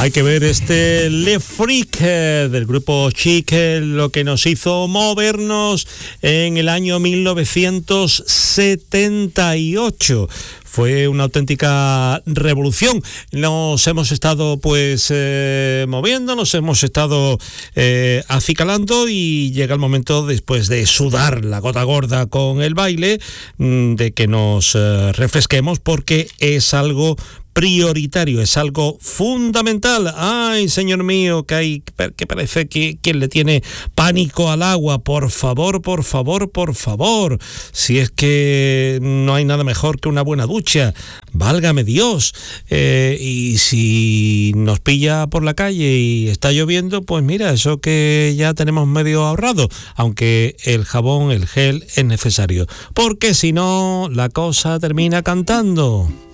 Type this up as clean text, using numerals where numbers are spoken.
Hay que ver Le Freak del grupo Chic, lo que nos hizo movernos en el año 1978. Fue una auténtica revolución. Nos hemos estado moviendo, nos hemos estado acicalando y llega el momento, después de sudar la gota gorda con el baile, de que nos refresquemos, porque es algo prioritario, es algo fundamental. Ay, señor mío, que parece que quien le tiene pánico al agua. Por favor, si es que no hay nada mejor que una buena ducha, válgame Dios. Y si nos pilla por la calle y está lloviendo, pues mira, eso que ya tenemos medio ahorrado, aunque el jabón, el gel es necesario, porque si no la cosa termina cantando.